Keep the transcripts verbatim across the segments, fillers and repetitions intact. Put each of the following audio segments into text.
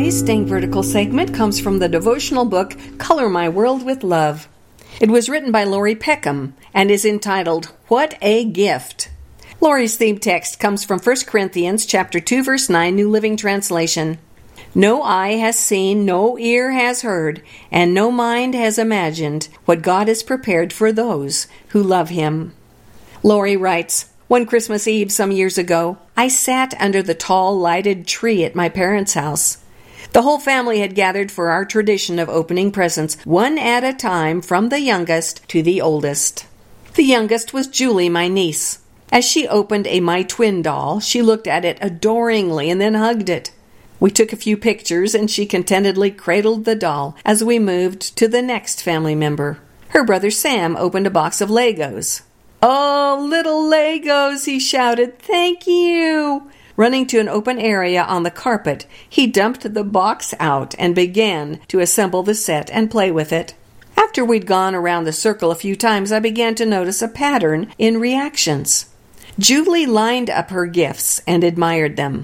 Today's Staying Vertical segment comes from the devotional book, Color My World with Love. It was written by Lori Peckham and is entitled, What a Gift. Lori's theme text comes from First Corinthians chapter two, verse nine, New Living Translation. No eye has seen, no ear has heard, and no mind has imagined what God has prepared for those who love Him. Lori writes, One Christmas Eve some years ago, I sat under the tall lighted tree at my parents' house. The whole family had gathered for our tradition of opening presents, one at a time from the youngest to the oldest. The youngest was Julie, my niece. As she opened a My Twin doll, she looked at it adoringly and then hugged it. We took a few pictures and she contentedly cradled the doll as we moved to the next family member. Her brother Sam opened a box of Legos. Oh, little Legos, he shouted, thank you. Running to an open area on the carpet, he dumped the box out and began to assemble the set and play with it. After we'd gone around the circle a few times, I began to notice a pattern in reactions. Julie lined up her gifts and admired them.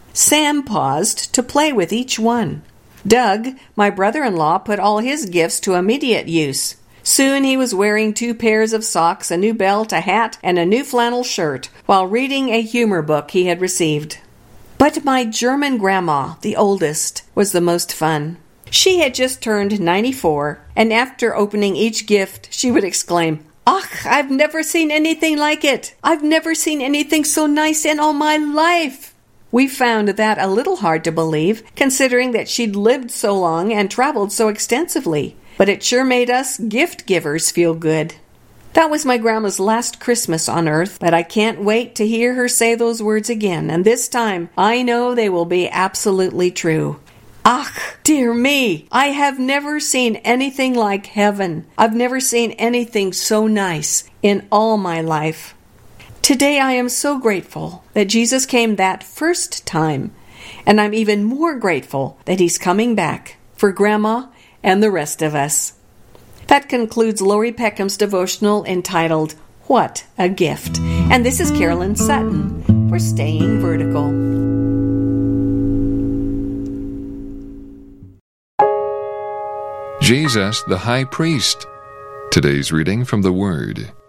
Sam paused to play with each one. Doug, my brother-in-law, put all his gifts to immediate use. Soon he was wearing two pairs of socks, a new belt, a hat, and a new flannel shirt, while reading a humor book he had received. But my German grandma, the oldest, was the most fun. She had just turned ninety-four, and after opening each gift, she would exclaim, Ach, I've never seen anything like it. I've never seen anything so nice in all my life. We found that a little hard to believe, considering that she'd lived so long and traveled so extensively. But it sure made us gift givers feel good. That was my grandma's last Christmas on earth, but I can't wait to hear her say those words again, and this time I know they will be absolutely true. Ach, dear me, I have never seen anything like heaven. I've never seen anything so nice in all my life. Today I am so grateful that Jesus came that first time, and I'm even more grateful that He's coming back for Grandma and the rest of us. That concludes Lori Peckham's devotional entitled, What a Gift. And this is Carolyn Sutton for Staying Vertical. Jesus the High Priest. Today's reading from the Word.